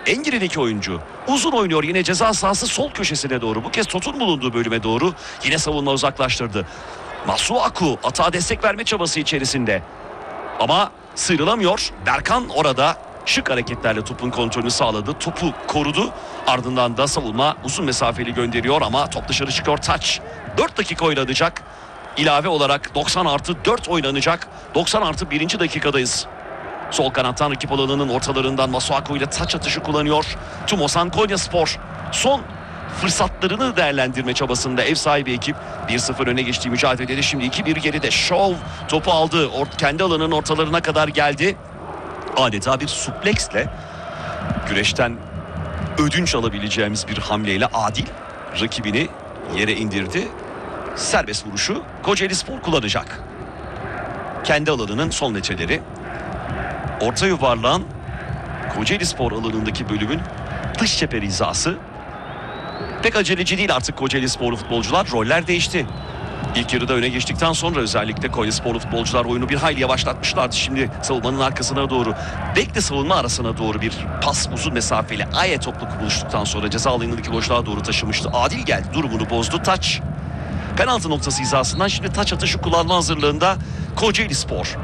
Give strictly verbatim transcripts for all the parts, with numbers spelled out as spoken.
Engin'deki oyuncu. Uzun oynuyor yine ceza sahası sol köşesine doğru. Bu kez Tot'un bulunduğu bölüme doğru. Yine savunma uzaklaştırdı. Masuaku atağa destek verme çabası içerisinde. Ama sıyrılamıyor. Berkan orada şık hareketlerle topun kontrolünü sağladı. Topu korudu. Ardından da savunma uzun mesafeli gönderiyor ama top dışarı çıkıyor. Taç. dört dakika oynanacak. İlave olarak doksan artı dört oynanacak. doksan artı birinci dakikadayız. Sol kanattan rakip alanının ortalarından Masuaku ile taç atışı kullanıyor. Tumosan Konyaspor son fırsatlarını değerlendirme çabasında ev sahibi ekip bir sıfır öne geçtiği mücadelede şimdi iki bir geride. Şov topu aldı. Or- kendi alanının ortalarına kadar geldi. Adeta bir supleksle güreşten ödünç alabileceğimiz bir hamleyle Adil rakibini yere indirdi. Serbest vuruşu Kocaelispor kullanacak. Kendi alanının son metreleri. Orta yuvarlağın Kocaelispor alanındaki bölümün dış çeper hizası. Pek aceleci değil artık Kocaelisporlu futbolcular. Roller değişti. İlk yarıda öne geçtikten sonra özellikle Konyasporlu futbolcular oyunu bir hayli yavaşlatmışlardı. Şimdi savunmanın arkasına doğru, bekle savunma arasına doğru bir pas uzun mesafeli Aye toplu buluştuktan sonra ceza alanındaki boşluğa doğru taşımıştı. Adil geldi, durumunu bozdu. Taç. Penaltı noktası hizasından şimdi taç atışı kullanma hazırlığında Kocaelispor.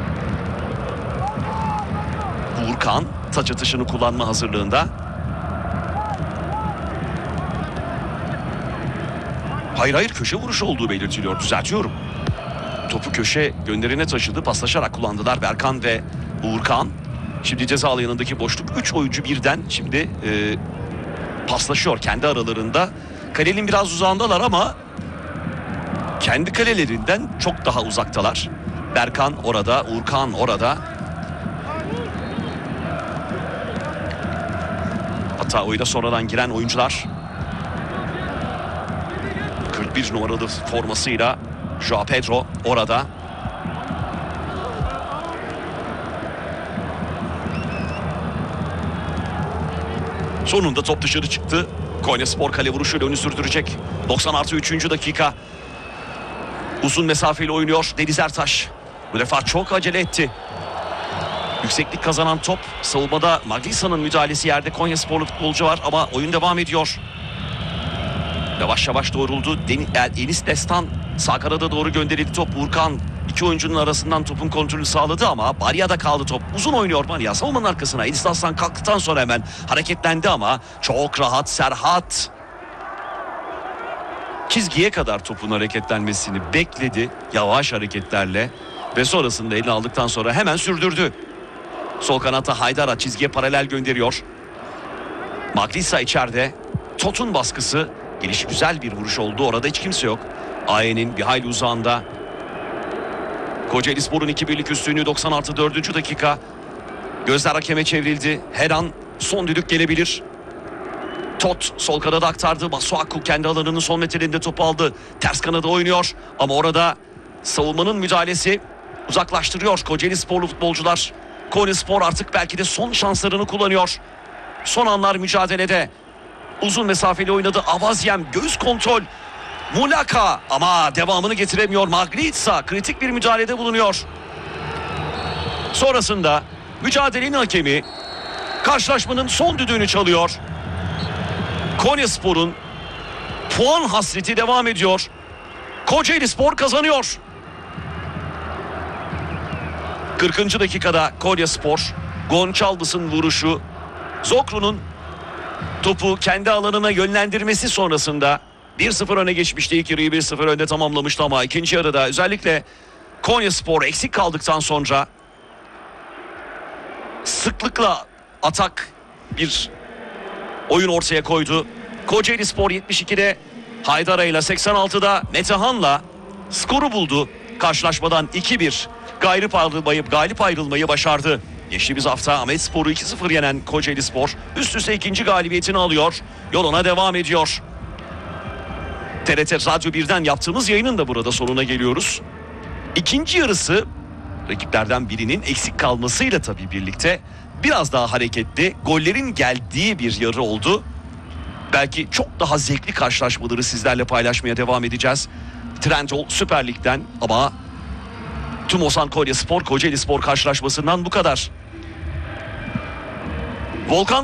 Uğurkan taç atışını kullanma hazırlığında. Hayır hayır köşe vuruşu olduğu belirtiliyor. Düzeltiyorum. Topu köşe gönderine taşıdı. Paslaşarak kullandılar Berkan ve Uğurkan. Şimdi ceza alanındaki boşluk. üç oyuncu birden şimdi e, paslaşıyor kendi aralarında. Kalenin biraz uzağındalar ama kendi kalelerinden çok daha uzaktalar. Berkan orada, Uğurkan orada. Hatta oyuna sonradan giren oyuncular. kırk bir numaralı formasıyla Joao Pedro orada. Sonunda top dışarı çıktı. Konyaspor kale vuruşuyla önü sürdürecek. doksan artı üçüncü dakika. Uzun mesafeli oynuyor Deniz Ertaş. Bu defa çok acele etti. Yükseklik kazanan top. Savunmada Maglisa'nın müdahalesi yerde Konyasporlu futbolcu var ama oyun devam ediyor. Yavaş yavaş doğruldu. Enis Destan sağ kanada doğru gönderildi top. Uğurkan iki oyuncunun arasından topun kontrolünü sağladı ama Baria'da kaldı top. Uzun oynuyor Baria. Savunmanın arkasına. Enis Destan kalktıktan sonra hemen hareketlendi ama çok rahat Serhat. Çizgiye kadar topun hareketlenmesini bekledi. Yavaş hareketlerle ve sonrasında elini aldıktan sonra hemen sürdürdü. Sol kanata Haydara çizgiye paralel gönderiyor. Maglisa içeride. Tot'un baskısı. Gelişi güzel bir vuruş oldu. Orada hiç kimse yok. Aye'nin bir hayli uzağında. Kocaelispor'un iki birlik üstünlüğü doksan artı dördüncü dakika. Gözler hakeme çevrildi. Her an son düdük gelebilir. Tot sol kanada aktardı. Masuaku kendi alanının son metrelerinde topu aldı. Ters kanada oynuyor. Ama orada savunmanın müdahalesi uzaklaştırıyor Kocaelisporlu futbolcular. Konyaspor artık belki de son şanslarını kullanıyor. Son anlar mücadelede. Uzun mesafeli oynadı. Avazyem göğüs kontrol. Mulaka ama devamını getiremiyor. Maglitsa kritik bir müdahalede bulunuyor. Sonrasında mücadelenin hakemi karşılaşmanın son düdüğünü çalıyor. Konyaspor'un puan hasreti devam ediyor. Kocaelispor kazanıyor. kırkıncı dakikada Konyaspor. Gonçalves'in vuruşu. Zokru'nun topu kendi alanına yönlendirmesi sonrasında bir sıfır öne geçmişti. İlk yarıyı bir sıfır önde tamamlamıştı ama ikinci yarıda özellikle Konyaspor eksik kaldıktan sonra sıklıkla atak bir oyun ortaya koydu. Kocaelispor yetmiş ikide Haydara ile seksen altıda Metehan'la skoru buldu. Karşılaşmadan iki bir galip ayrılmayı, galip ayrılmayı başardı. Geçtiğimiz hafta Ahmetspor'u iki sıfır yenen Kocaelispor üst üste ikinci galibiyetini alıyor. Yoluna devam ediyor. T R T Radyo birden yaptığımız yayının da burada sonuna geliyoruz. İkinci yarısı rakiplerden birinin eksik kalmasıyla tabii birlikte biraz daha hareketli, gollerin geldiği bir yarı oldu. Belki çok daha zevkli karşılaşmaları sizlerle paylaşmaya devam edeceğiz. Trendyol Süper Lig'den ama Tumosan Konyaspor Kocaelispor karşılaşmasından bu kadar. Volkan